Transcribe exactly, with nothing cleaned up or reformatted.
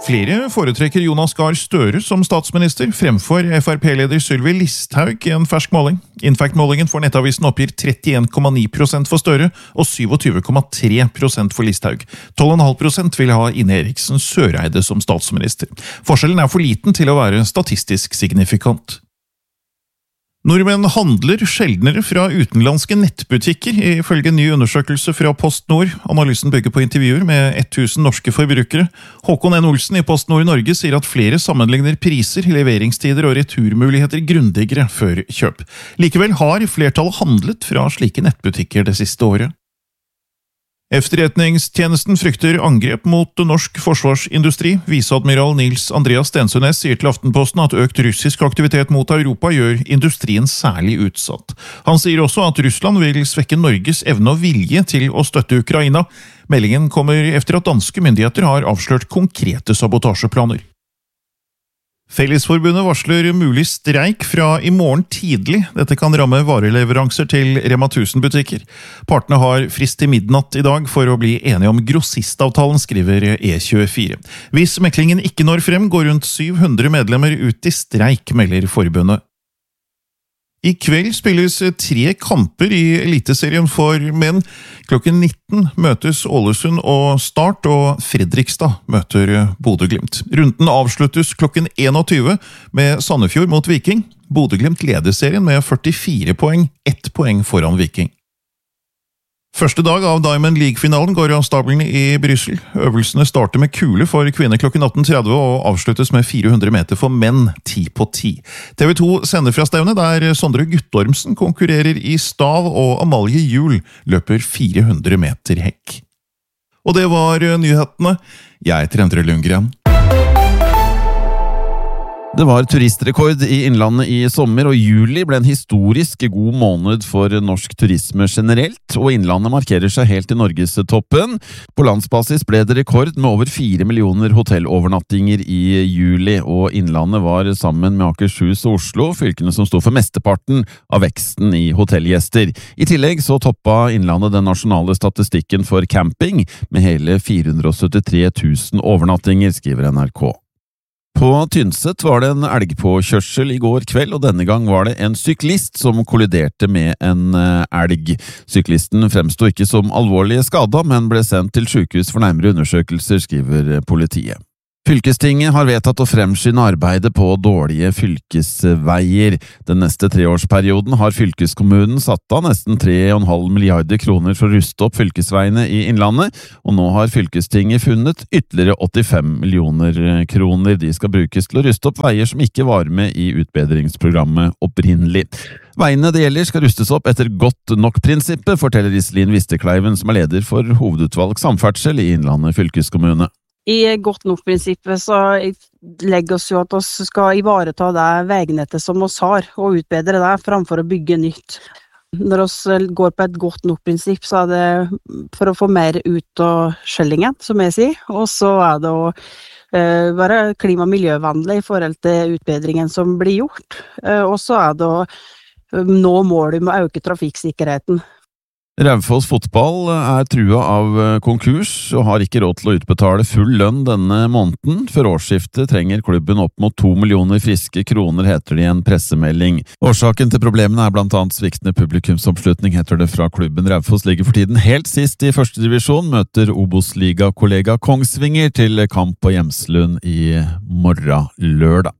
Flere foretrekker Jonas Gahr Støre som statsminister fremfor F R P-leder Sylvi Listhaug i en fersk måling. Infact-målingen for Nettavisen oppgir trettien komma ni prosent for Støre og tjuesju komma tre prosent for Listhaug. tolv komma fem prosent vil ha Ine Eriksen Søreide som statsminister. Forskjellen er for liten til å være statistisk signifikant. Nordmenn handler sjeldnere fra utenlandske nettbutikker, ifølge en ny undersøkelse fra PostNord. Analysen bygger på intervjuer med tusen norske forbrukere. Håkon N. Olsen i PostNord Norge sier at flere sammenligner priser, leveringstider og returmuligheter grundigere før kjøp. Likevel har flertallet handlet fra slike nettbutikker det siste året. Efterretningstjenesten frykter angrep mot norsk forsvarsindustri. Viseadmiral Nils Andreas Stensønes sier til Aftenposten at økt russisk aktivitet mot Europa gjør industrien særlig utsatt. Han sier også at Russland vil svekke Norges evne og vilje til å støtte Ukraina. Meldingen kommer efter at danske myndigheter har avslørt konkrete sabotasjeplaner. Fellesforbundet varsler mulig streik fra i morgen tidlig. Dette kan ramme vareleveranser til Rema tusen-butikker. Partene har frist til midnatt i dag for å bli enige om grossistavtalen, skriver E tjuefire. Hvis meklingen ikke når frem, går rundt syv hundre medlemmer ut i streik, melder forbundet. I kveld spilles tre kamper i Eliteserien for menn. Klokken nitten møtes Ålesund og Start, og Fredrikstad møter Bodø/Glimt. Runden avsluttes klokken tjueen med Sandefjord mot Viking. Bodø/Glimt leder serien med førtifire poeng, ett poeng foran Viking. Første dag av Diamond League-finalen går av stablene i Bryssel. Øvelsene starter med kule for kvinner klokken atten tretti og avsluttes med fire hundre meter for menn ti på ti. T V to sender fra stevnet der Sondre Guttormsen konkurrerer i stav og Amalie Juhl løper fire hundre meter hekk. Og det var nyhetene. Jeg heter Endre Lundgren. Det var turistrekord i Innlandet i sommer, og juli ble en historisk god måned for norsk turisme generelt, og Innlandet markerer seg helt i Norgestoppen. På landsbasis ble det rekord med over fire millioner hotellovernattinger i juli, og Innlandet var sammen med Akershus og Oslo fylkene som sto for mesteparten av veksten i hotellgjester. I tillegg så toppa Innlandet den nasjonale statistikken for camping med hele fire hundre syttitre tusen overnattinger, skriver N R K. På Tynset var det en elgpåkjørsel i går kveld, og denne gang var det en syklist som kolliderte med en elg. Syklisten fremstod ikke som alvorlig skadet, men ble sendt til sykehus for nærmere undersøkelser, skriver politiet. Fylkestinget har vedtatt å fremskynde arbeidet på dårlige fylkesveier. Den neste treårsperioden har fylkeskommunen satt av nesten tre komma fem milliarder kroner for å ruste opp fylkesveiene i Innlandet, og nå har fylkestinget funnet ytterligere åttifem millioner kroner. De skal brukes til å ruste opp veier som ikke var med i utbedringsprogrammet opprinnelig. Veiene det gjelder skal rustes opp etter godt nok-prinsippet, forteller Iselin Vistekleiven, som er leder for hovedutvalg samferdsel i Innlandet fylkeskommune. I godt nok-prinsippet så legger oss jo at vi skal ivareta det veignettet som vi har, og utbedre det framfor å bygge nytt. Når vi går på et godt nok-prinsipp, så er det for å få mer ut av skjellingen, som jeg sier, og så er det å uh, være klima- og miljøvennlig i forhold til utbedringen som blir gjort, uh, og så er det å nå målet med å øke trafikksikkerheten. Raufoss fotball er trua av konkurs og har ikke råd til å utbetale full lønn denne måneden. Før årsskiftet trenger klubben opp mot to millioner friske kroner, heter det i en pressemelding. Årsaken til problemene er blant annet sviktende publikumsoppslutning, heter det fra klubben. Raufoss ligger for tiden helt sist i første divisjon, møter Obos-liga-kollega Kongsvinger til kamp på Hjemslund i morgen lørdag.